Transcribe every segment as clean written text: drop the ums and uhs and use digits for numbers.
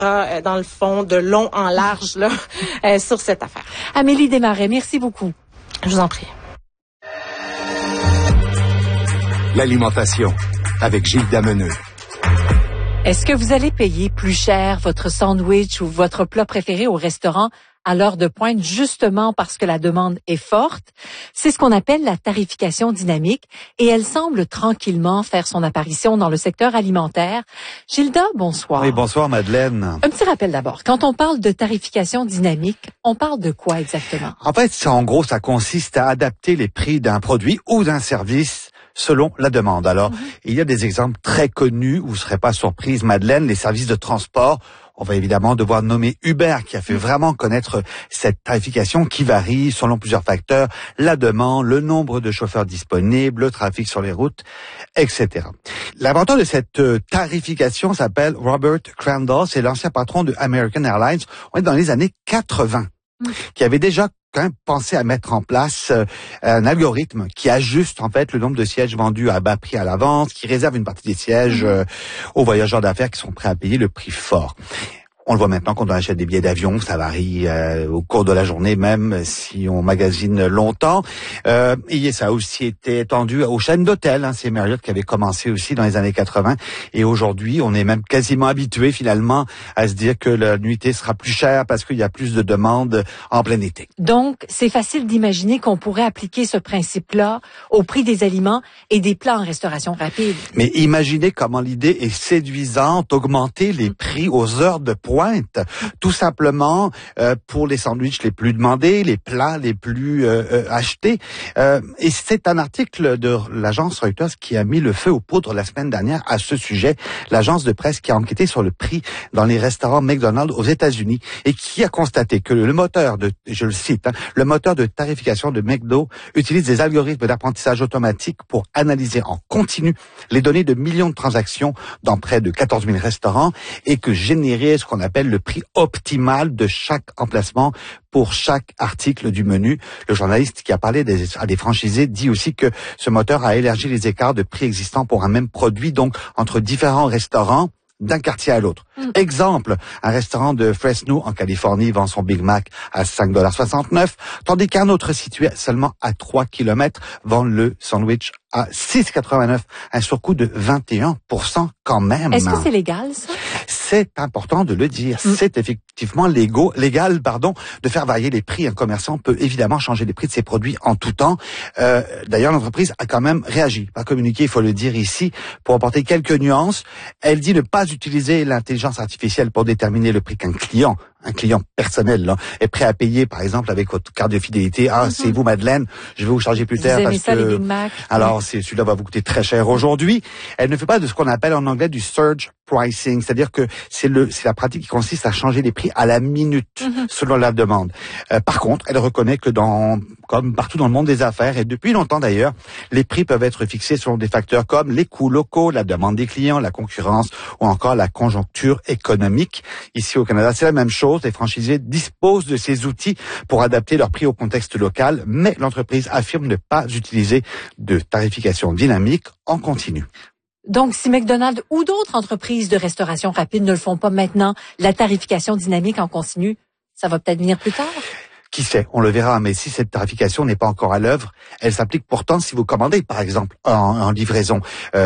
dans le fond, de long en large là, sur cette affaire. Amélie Desmarais, merci beaucoup. Je vous en prie. L'alimentation, avec Gilles Dameneux. Est-ce que vous allez payer plus cher votre sandwich ou votre plat préféré au restaurant à l'heure de pointe, justement parce que la demande est forte? C'est ce qu'on appelle la tarification dynamique et elle semble tranquillement faire son apparition dans le secteur alimentaire. Gilda, bonsoir. Oui, bonsoir Madeleine. Un petit rappel d'abord. Quand on parle de tarification dynamique, on parle de quoi exactement? En fait, en gros, ça consiste à adapter les prix d'un produit ou d'un service selon la demande. Alors, il y a des exemples très connus, vous ne serez pas surprise Madeleine, les services de transport. On va évidemment devoir nommer Uber qui a fait vraiment connaître cette tarification qui varie selon plusieurs facteurs, la demande, le nombre de chauffeurs disponibles, le trafic sur les routes, etc. L'inventeur de cette tarification s'appelle Robert Crandall, c'est l'ancien patron de American Airlines, on est dans les années 80, qui avait déjà quand même pensé à mettre en place un algorithme qui ajuste en fait le nombre de sièges vendus à bas prix à l'avance, qui réserve une partie des sièges aux voyageurs d'affaires qui sont prêts à payer le prix fort. On le voit maintenant quand on achète des billets d'avion, ça varie au cours de la journée, même si on magasine longtemps. Et ça a aussi été étendu aux chaînes d'hôtels. C'est Marriott qui avait commencé aussi dans les années 80. Et aujourd'hui, on est même quasiment habitué finalement à se dire que la nuitée sera plus chère parce qu'il y a plus de demandes en plein été. Donc, c'est facile d'imaginer qu'on pourrait appliquer ce principe-là au prix des aliments et des plats en restauration rapide. Mais imaginez comment l'idée est séduisante, augmenter les prix aux heures de pointe, tout simplement pour les sandwichs les plus demandés, les plats les plus achetés. Et c'est un article de l'agence Reuters qui a mis le feu aux poudres la semaine dernière à ce sujet. L'agence de presse qui a enquêté sur le prix dans les restaurants McDonald's aux États-Unis et qui a constaté que le moteur de, je le cite, le moteur de tarification de McDo utilise des algorithmes d'apprentissage automatique pour analyser en continu les données de millions de transactions dans près de 14 000 restaurants et que générer ce qu'on appelle le prix optimal de chaque emplacement pour chaque article du menu. Le journaliste qui a parlé à des franchisés dit aussi que ce moteur a élargi les écarts de prix existants pour un même produit, donc entre différents restaurants d'un quartier à l'autre. Exemple, un restaurant de Fresno en Californie vend son Big Mac à $5,69, tandis qu'un autre situé seulement à 3 kilomètres vend le sandwich à $6,89, un surcoût de 21% quand même. Est-ce que c'est légal, ça? C'est important de le dire. C'est effectivement légal, de faire varier les prix. Un commerçant peut évidemment changer les prix de ses produits en tout temps. D'ailleurs, l'entreprise a quand même réagi, pas communiqué, il faut le dire ici, pour apporter quelques nuances. Elle dit ne pas utiliser l'intelligence artificielle pour déterminer le prix qu'un client personnel là, est prêt à payer, par exemple, avec votre carte de fidélité. C'est vous, Madeleine, je vais vous charger plus tard parce ça, que... les Big Mac. Alors, celui-là va vous coûter très cher aujourd'hui. Elle ne fait pas de ce qu'on appelle en anglais du surge pricing, c'est-à-dire que c'est la pratique qui consiste à changer les prix à la minute selon la demande. Par contre, elle reconnaît que comme partout dans le monde des affaires, et depuis longtemps d'ailleurs, les prix peuvent être fixés selon des facteurs comme les coûts locaux, la demande des clients, la concurrence ou encore la conjoncture économique. Ici au Canada, c'est la même chose. Les franchisés disposent de ces outils pour adapter leurs prix au contexte local, mais l'entreprise affirme ne pas utiliser de tarification dynamique en continu. Donc, si McDonald's ou d'autres entreprises de restauration rapide ne le font pas maintenant, la tarification dynamique en continu, ça va peut-être venir plus tard? Qui sait, on le verra, mais si cette tarification n'est pas encore à l'œuvre, elle s'applique pourtant si vous commandez, par exemple, en livraison.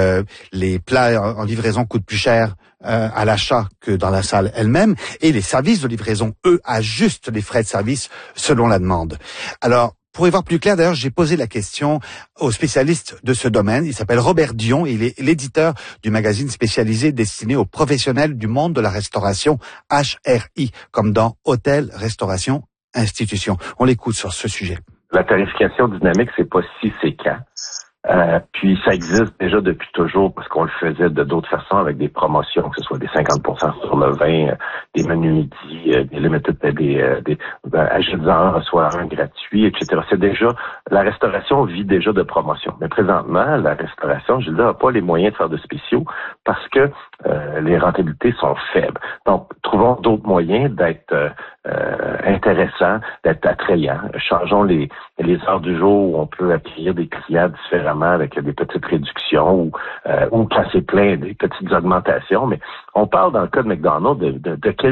Les plats en livraison coûtent plus cher à l'achat que dans la salle elle-même, et les services de livraison, eux, ajustent les frais de service selon la demande. Alors, pour y voir plus clair, d'ailleurs, j'ai posé la question au spécialiste de ce domaine. Il s'appelle Robert Dion et il est l'éditeur du magazine spécialisé destiné aux professionnels du monde de la restauration, HRI, comme dans Hôtel, Restauration, Institution. On l'écoute sur ce sujet. La tarification dynamique, c'est pas si c'est quand. Puis ça existe déjà depuis toujours parce qu'on le faisait de d'autres façons avec des promotions, que ce soit des 50% sur le vin, des menus midi, des limited, des achetant reçoit un gratuit, etc. C'est déjà, la restauration vit déjà de promotion. Mais présentement, la restauration, je dis, n'a pas les moyens de faire de spéciaux parce que les rentabilités sont faibles. Donc, trouvons d'autres moyens d'être intéressants, d'être attrayants. Changeons les heures du jour où on peut accueillir des clients différemment avec des petites réductions ou quand c'est plein, des petites augmentations. Mais on parle dans le cas de McDonald's de quelques